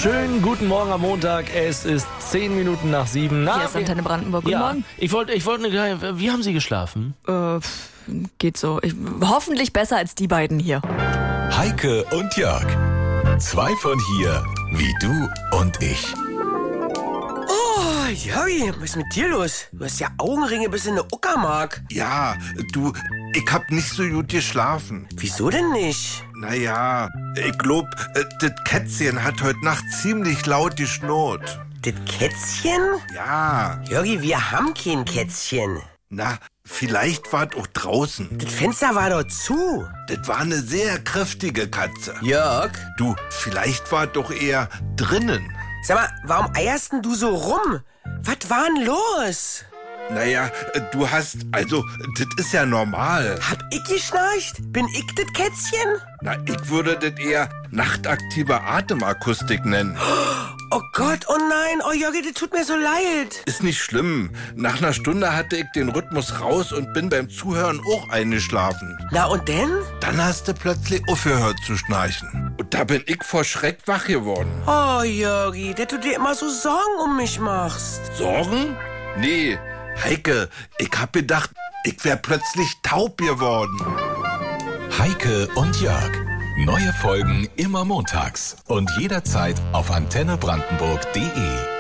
Schönen guten Morgen am Montag. Es ist 10 Minuten nach 7. Hier ist Antenne Brandenburg. Guten Morgen. Ich wollte, wie haben Sie geschlafen? Geht so. Hoffentlich besser als die beiden hier. Heike und Jörg. Zwei von hier, wie du und ich. Oh, Jörgi, was ist mit dir los? Du hast ja Augenringe bis in eine Uckermark. Ja, du, ich hab nicht so gut geschlafen. Wieso denn nicht? Naja, ich glaub, das Kätzchen hat heute Nacht ziemlich laut geschnurrt. Das Kätzchen? Ja, Jörgi, wir haben kein Kätzchen. na, vielleicht war es auch draußen. Das Fenster war doch zu. Das war eine sehr kräftige Katze. Jörg? Du, vielleicht war es doch eher drinnen. Sag mal, warum eierst denn du so rum? Was war denn los? Naja, du hast, also, das ist ja normal. Hab ich geschnarcht? Bin ich das Kätzchen? Na, ich würde das eher nachtaktive Atemakustik nennen. Oh Gott, oh nein, oh Jörgi, das tut mir so leid. Ist nicht schlimm. Nach einer Stunde hatte ich den Rhythmus raus und bin beim Zuhören auch eingeschlafen. Na und denn? Dann hast du plötzlich aufgehört zu schnarchen. Und da bin ich vor Schreck wach geworden. Oh Jörgi, dass du dir immer so Sorgen um mich machst. Sorgen? Nee, Heike, ich hab gedacht, ich wär plötzlich taub geworden. Heike und Jörg. Neue Folgen immer montags und jederzeit auf antennebrandenburg.de.